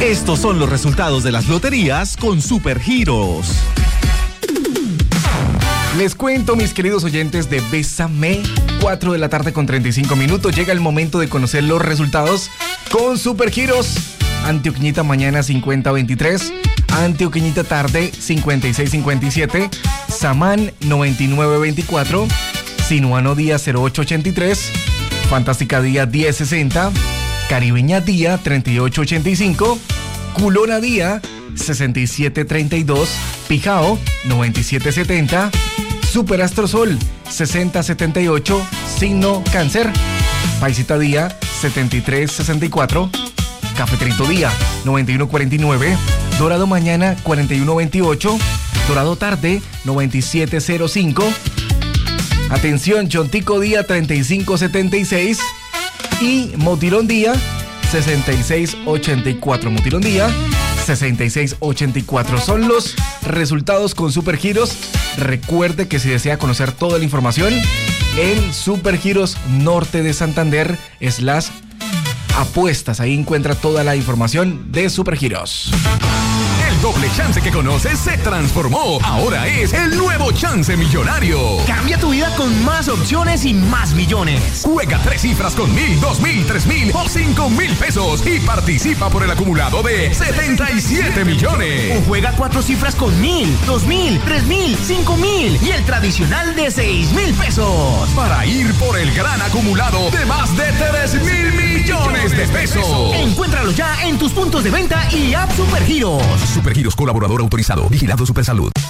Estos son los resultados de las loterías con Supergiros. Les cuento, mis queridos oyentes de Bésame, 4 de la tarde con 35 minutos. Llega el momento de conocer los resultados con Supergiros. Antioqueñita mañana 50-23, Antioqueñita tarde 56-57, Samán 99-24, Sinuano día 08-83, Fantástica día 10-60, Caribeña día 38-85, Culona día 67-32, Pijao 97-70, Superastro Sol 60-78, Signo Cáncer, Paisita día 73-64, Cafeterito día 91-49, Dorado mañana 41-28, Dorado tarde 97-05, atención, Chontico día 35-76 y Motilón día 66-84, Motilón día 66-84. Son los resultados con Supergiros. Recuerde que si desea conocer toda la información en Supergiros Norte de Santander /apuestas, ahí encuentra toda la información de Supergiros. El doble chance que conoces se transformó. Ahora es el nuevo chance millonario. Cambia tu vida con más opciones y más millones. Juega 3 cifras con 1,000, 2,000, 3,000 o 5,000 pesos y participa por el acumulado de 77 millones. O juega 4 cifras con 1,000, 2,000, 3,000, 5,000 y el tradicional de 6,000 pesos. Para ir por el gran acumulado de más de 3,000 millones de pesos. Encuéntralo ya en tus puntos de venta y app Supergiros. Supergiros, colaborador autorizado. Vigilado Supersalud.